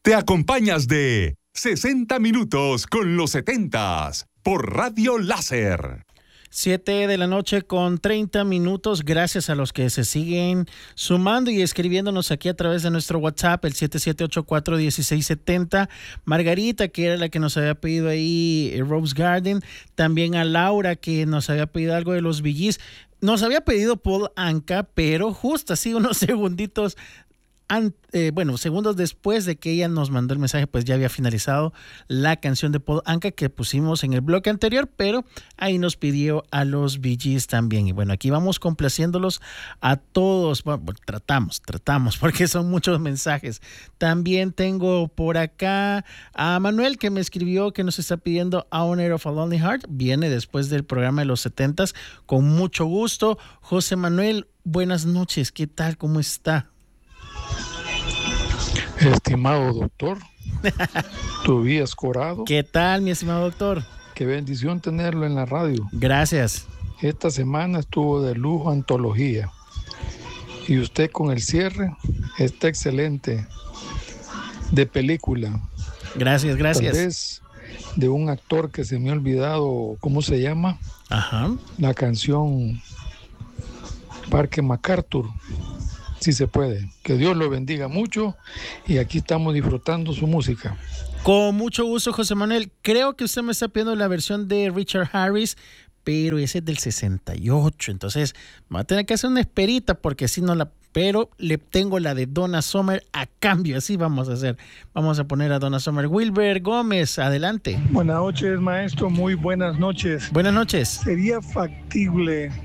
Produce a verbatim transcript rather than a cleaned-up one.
Te acompañas de sesenta minutos con los setentas por Radio Láser. siete de la noche con treinta minutos. Gracias a los que se siguen sumando y escribiéndonos aquí a través de nuestro WhatsApp, el siete siete ocho cuatro uno seis siete cero. Margarita, que era la que nos había pedido ahí Rose Garden. También a Laura, que nos había pedido algo de los Bee Gees. Nos había pedido Paul Anka, pero justo así unos segunditos An, eh, bueno, segundos después de que ella nos mandó el mensaje, pues ya había finalizado la canción de Paul Anka que pusimos en el bloque anterior, pero ahí nos pidió a los Bee Gees también. Y bueno, aquí vamos complaciéndolos a todos. Bueno, tratamos, tratamos, porque son muchos mensajes. También tengo por acá a Manuel, que me escribió que nos está pidiendo Honor of a Lonely Heart. Viene después del programa de los setentas, con mucho gusto. José Manuel, buenas noches, ¿qué tal? ¿Cómo está? Estimado doctor Tobías Corado. ¿Qué tal, mi estimado doctor? Qué bendición tenerlo en la radio. Gracias. Esta semana estuvo de lujo antología. Y usted con el cierre está excelente. De película. Gracias, gracias. Tal vez de un actor que se me ha olvidado, ¿cómo se llama? Ajá. La canción Parque MacArthur. Si se puede. Que Dios lo bendiga mucho y aquí estamos disfrutando su música. Con mucho gusto, José Manuel. Creo que usted me está pidiendo la versión de Richard Harris, pero ese es del sesenta y ocho. Entonces, va a tener que hacer una esperita porque si no la... Pero le tengo la de Donna Summer a cambio. Así vamos a hacer. Vamos a poner a Donna Summer. Wilber Gómez, adelante. Buenas noches, maestro. Muy buenas noches. Buenas noches. ¿Sería factible